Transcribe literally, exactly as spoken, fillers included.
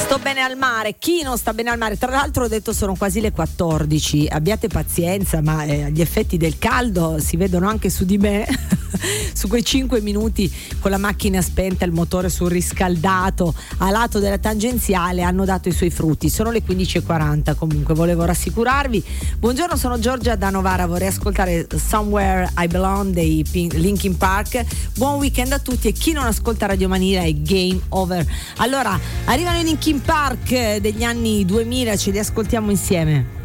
Sto bene al mare, chi non sta bene al mare? Tra l'altro ho detto sono quasi le quattordici, abbiate pazienza, ma eh, gli effetti del caldo si vedono anche su di me. Su quei cinque minuti con la macchina spenta, il motore surriscaldato a lato della tangenziale hanno dato i suoi frutti. Sono le quindici e quaranta, comunque volevo rassicurarvi. Buongiorno, sono Giorgia da Novara, vorrei ascoltare Somewhere I Belong dei Linkin Park. Buon weekend a tutti, e chi non ascolta Radio Manila è game over. Allora, arrivano i Linkin Park degli anni duemila, ce li ascoltiamo insieme.